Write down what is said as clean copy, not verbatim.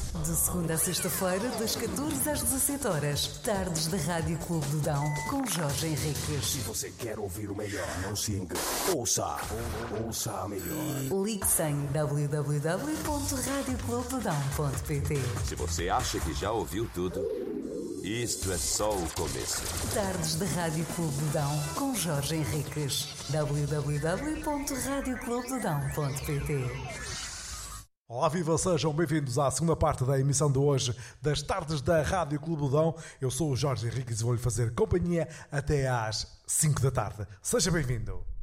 De segunda a sexta-feira, das 14 às 17 horas, tardes da Rádio Clube do Dão, com Jorge Henriques. Se você quer ouvir o melhor, não se engane. Ouça a melhor. Ligue-se em www.radioclubedodão.pt. Se você acha que já ouviu tudo, isto é só o começo. Tardes da Rádio Clube do Dão, com Jorge Henriques. www.radioclubedodão.pt. Olá, viva, sejam bem-vindos à segunda parte da emissão de hoje das Tardes da Rádio Clube do Dão. Eu sou o Jorge Henriques e vou-lhe fazer companhia até às 5 da tarde. Seja bem-vindo.